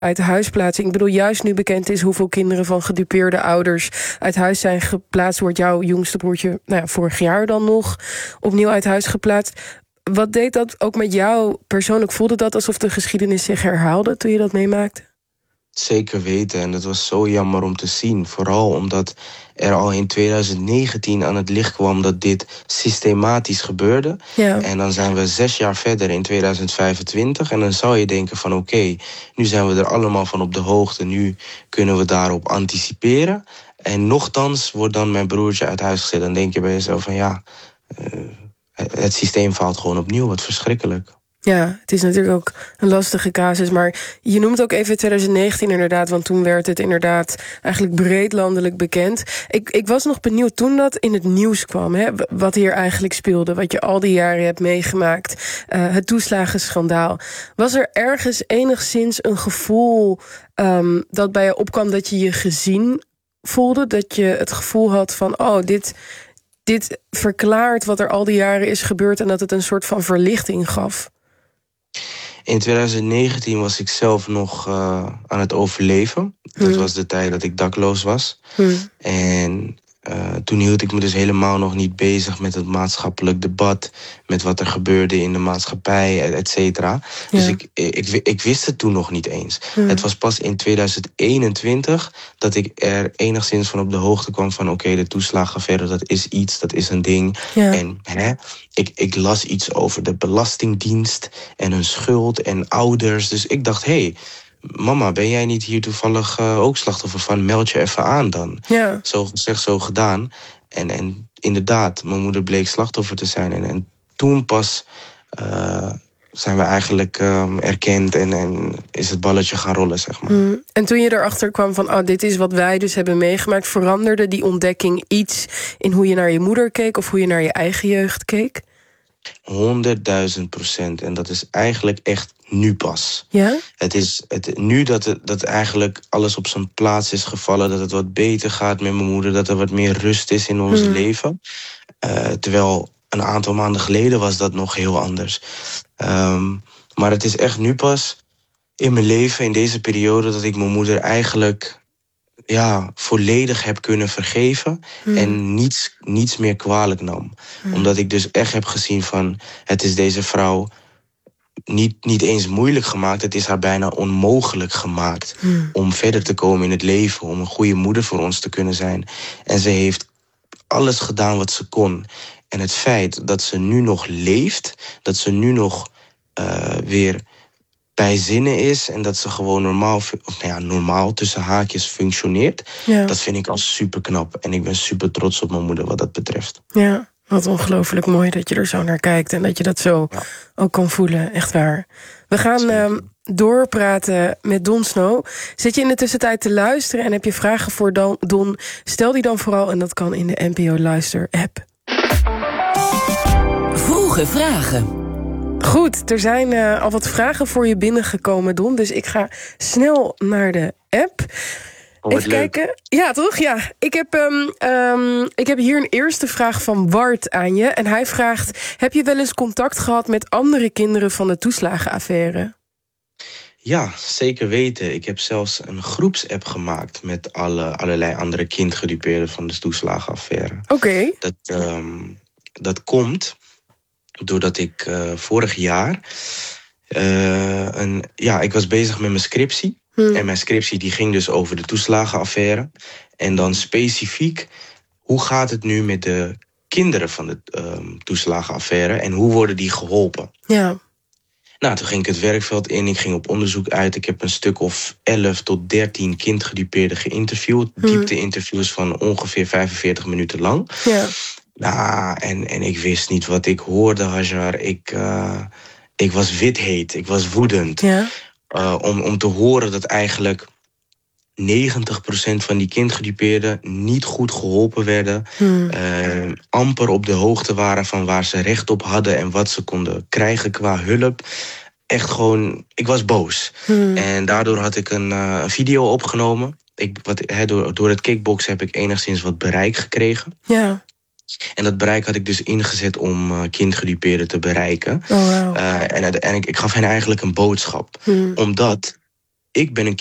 uit huis plaatsen. Ik bedoel, juist nu bekend is hoeveel kinderen van gedupeerde ouders uit huis zijn geplaatst, wordt jouw jongste broertje vorig jaar dan nog opnieuw uit huis geplaatst. Wat deed dat ook met jou persoonlijk? Voelde dat alsof de geschiedenis zich herhaalde toen je dat meemaakte? Zeker weten. En dat was zo jammer om te zien. Vooral omdat er al in 2019 aan het licht kwam dat dit systematisch gebeurde. Ja. En dan zijn we 6 jaar verder in 2025. En dan zou je denken van oké, nu zijn we er allemaal van op de hoogte. Nu kunnen we daarop anticiperen. En nochtans wordt dan mijn broertje uit huis gezet. Dan denk je bij jezelf van het systeem faalt gewoon opnieuw. Wat verschrikkelijk. Ja, het is natuurlijk ook een lastige casus. Maar je noemt ook even 2019 inderdaad, want toen werd het inderdaad eigenlijk breed landelijk bekend. Ik was nog benieuwd toen dat in het nieuws kwam, hè, wat hier eigenlijk speelde, wat je al die jaren hebt meegemaakt, het toeslagenschandaal. Was er ergens enigszins een gevoel dat bij je opkwam dat je je gezien voelde? Dat je het gevoel had van, dit verklaart wat er al die jaren is gebeurd en dat het een soort van verlichting gaf? In 2019 was ik zelf nog aan het overleven. Dat was de tijd dat ik dakloos was. En toen hield ik me dus helemaal nog niet bezig met het maatschappelijk debat, met wat er gebeurde in de maatschappij, et cetera. Dus ik wist het toen nog niet eens. Het was pas in 2021 dat ik er enigszins van op de hoogte kwam van oké, de toeslagenaffaire, dat is iets, dat is een ding. Ja. En ik las iets over de Belastingdienst en hun schuld en ouders. Dus ik dacht, mama, ben jij niet hier toevallig ook slachtoffer van? Meld je even aan dan. Ja. Zo gezegd, zo gedaan. En inderdaad, mijn moeder bleek slachtoffer te zijn. En toen pas zijn we eigenlijk erkend en is het balletje gaan rollen, zeg maar. En toen je erachter kwam van, dit is wat wij dus hebben meegemaakt, veranderde die ontdekking iets in hoe je naar je moeder keek of hoe je naar je eigen jeugd keek? 100.000%. En dat is eigenlijk echt nu pas. Ja? Het is nu dat eigenlijk alles op zijn plaats is gevallen, dat het wat beter gaat met mijn moeder, dat er wat meer rust is in ons leven. Terwijl een aantal maanden geleden was dat nog heel anders. Maar het is echt nu pas in mijn leven, in deze periode, dat ik mijn moeder eigenlijk volledig heb kunnen vergeven en niets meer kwalijk nam. Omdat ik dus echt heb gezien van, het is deze vrouw niet eens moeilijk gemaakt, het is haar bijna onmogelijk gemaakt om verder te komen in het leven, om een goede moeder voor ons te kunnen zijn. En ze heeft alles gedaan wat ze kon. En het feit dat ze nu nog leeft, dat ze nu nog weer bij zinnen is en dat ze gewoon normaal tussen haakjes functioneert, dat vind ik al super knap. En ik ben super trots op mijn moeder wat dat betreft. Ja, wat ongelooflijk mooi dat je er zo naar kijkt en dat je dat zo ook kan voelen. Echt waar. We gaan doorpraten met Don Snow. Zit je in de tussentijd te luisteren en heb je vragen voor Don? Stel die dan vooral en dat kan in de NPO Luister app. Vroege vragen. Goed, er zijn al wat vragen voor je binnengekomen, Don. Dus ik ga snel naar de app. Even kijken. Ja, toch? Ja. Ik heb hier een eerste vraag van Wart aan je. En hij vraagt, heb je wel eens contact gehad met andere kinderen van de toeslagenaffaire? Ja, zeker weten. Ik heb zelfs een groepsapp gemaakt met allerlei andere kindgedupeerden van de toeslagenaffaire. Oké. Dat komt doordat ik vorig jaar ik was bezig met mijn scriptie. En mijn scriptie die ging dus over de toeslagenaffaire. En dan specifiek, hoe gaat het nu met de kinderen van de toeslagenaffaire en hoe worden die geholpen? Ja. Nou, toen ging ik het werkveld in, ik ging op onderzoek uit. Ik heb een stuk of 11 tot 13 kindgedupeerden geïnterviewd. Diepte-interviews van ongeveer 45 minuten lang. Ja. Nou, en ik wist niet wat ik hoorde, Hajar. Ik was witheet, ik was woedend. Ja. Om te horen dat eigenlijk 90% van die kindgedupeerden niet goed geholpen werden. Amper op de hoogte waren van waar ze recht op hadden en wat ze konden krijgen qua hulp. Echt gewoon, ik was boos. En daardoor had ik een video opgenomen. Door het kickboksen heb ik enigszins wat bereik gekregen. Ja. En dat bereik had ik dus ingezet om kindgedupeerden te bereiken. Oh, wow. En ik gaf hen eigenlijk een boodschap. Omdat ik ben een